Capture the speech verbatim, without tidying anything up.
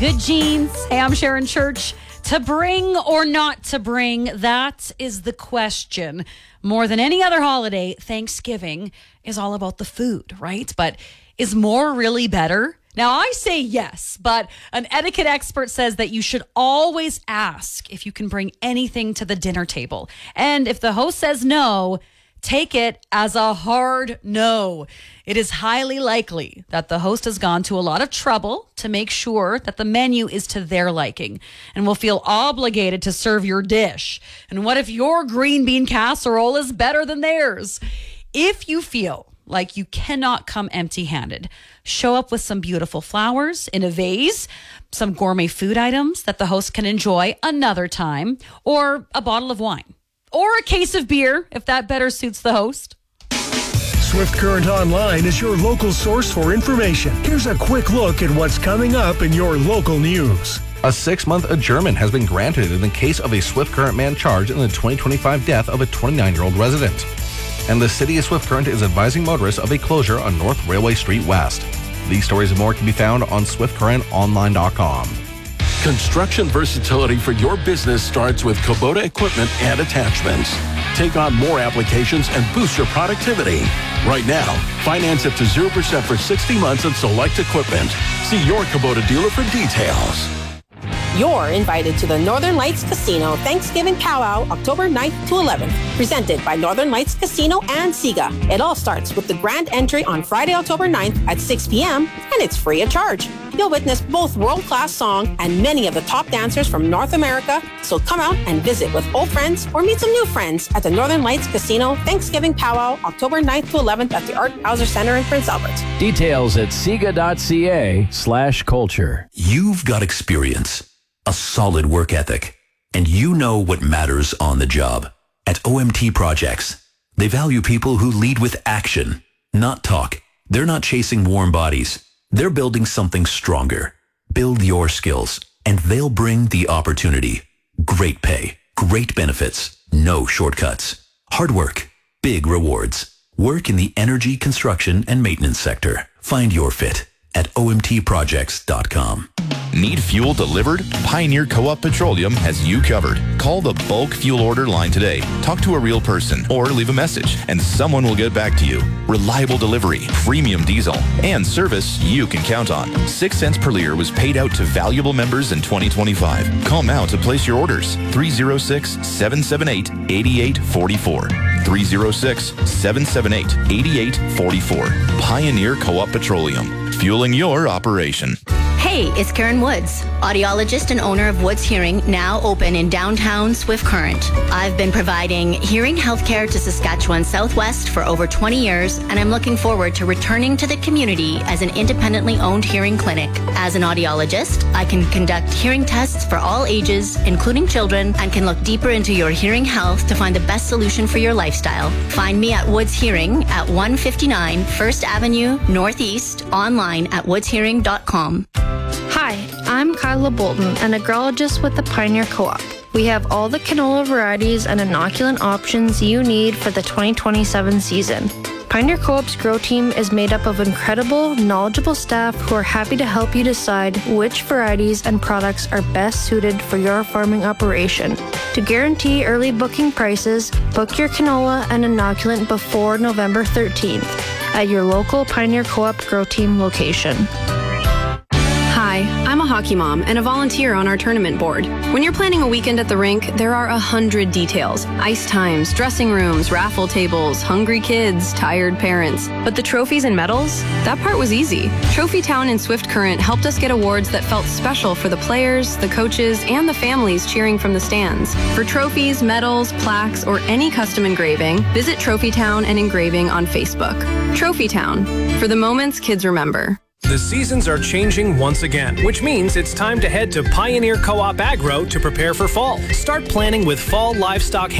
Good jeans. Hey, I'm Sharon Church. To bring or not to bring, that is the question. More than any other holiday, Thanksgiving is all about the food, right? But is more really better? Now, I say yes, but an etiquette expert says that you should always ask if you can bring anything to the dinner table. And if the host says no, take it as a hard no. It is highly likely that the host has gone to a lot of trouble to make sure that the menu is to their liking and will feel obligated to serve your dish. And what if your green bean casserole is better than theirs? If you feel like you cannot come empty-handed, show up with some beautiful flowers in a vase, some gourmet food items that the host can enjoy another time, or a bottle of wine. Or a case of beer, if that better suits the host. Swift Current Online is your local source for information. Here's a quick look at what's coming up in your local news. A six-month adjournment has been granted in the case of a Swift Current man charged in the twenty twenty-five death of a twenty-nine-year-old resident. And the city of Swift Current is advising motorists of a closure on North Railway Street West. These stories and more can be found on swift current online dot com. Construction versatility for your business starts with Kubota equipment and attachments. Take on more applications and boost your productivity. Right now, finance up to zero percent for sixty months on select equipment. See your Kubota dealer for details. You're invited to the Northern Lights Casino Thanksgiving Powwow October ninth to eleventh, presented by Northern Lights Casino and Sega. It all starts with the grand entry on Friday, October ninth at six p.m. and it's free of charge. You'll witness both world-class song and many of the top dancers from North America, so come out and visit with old friends or meet some new friends at the Northern Lights Casino Thanksgiving Powwow October ninth to eleventh at the Art Hauser Center in Prince Albert. Details at sega.ca slash culture. You've got experience, a solid work ethic, and you know what matters on the job. At O M T Projects, they value people who lead with action, not talk. They're not chasing warm bodies. They're building something stronger. Build your skills, and they'll bring the opportunity. Great pay, great benefits, no shortcuts. Hard work, big rewards. Work in the energy, construction, and maintenance sector. Find your fit at O M T projects dot com. Need fuel delivered? Pioneer Co-op Petroleum has you covered. Call the bulk fuel order line today. Talk to a real person or leave a message and someone will get back to you. Reliable delivery, premium diesel, and service you can count on. Six cents per liter was paid out to valuable members in twenty twenty-five. Call now to place your orders. three oh six, seven seven eight, eight eight four four. three oh six, seven seven eight, eight eight four four. Pioneer Co-op Petroleum. Fueling your operation. Hey, it's Karen Woods, audiologist and owner of Woods Hearing, now open in downtown Swift Current. I've been providing hearing healthcare to Saskatchewan Southwest for over twenty years, and I'm looking forward to returning to the community as an independently owned hearing clinic. As an audiologist, I can conduct hearing tests for all ages, including children, and can look deeper into your hearing health to find the best solution for your lifestyle. Find me at Woods Hearing at one fifty-nine First Avenue Northeast, online at woods hearing dot com. Hi, I'm Kyla Bolton, an agrologist with the Pioneer Co-op. We have all the canola varieties and inoculant options you need for the twenty twenty-seven season. Pioneer Co-op's grow team is made up of incredible, knowledgeable staff who are happy to help you decide which varieties and products are best suited for your farming operation. To guarantee early booking prices, book your canola and inoculant before November thirteenth at your local Pioneer Co-op grow team location. Hi, I'm a hockey mom and a volunteer on our tournament board. When you're planning a weekend at the rink, there are a hundred details. Ice times, dressing rooms, raffle tables, hungry kids, tired parents. But the trophies and medals? That part was easy. Trophy Town in Swift Current helped us get awards that felt special for the players, the coaches, and the families cheering from the stands. For trophies, medals, plaques, or any custom engraving, visit Trophy Town and Engraving on Facebook. Trophy Town, for the moments kids remember. The seasons are changing once again, which means it's time to head to Pioneer Co-op Agro to prepare for fall. Start planning with fall livestock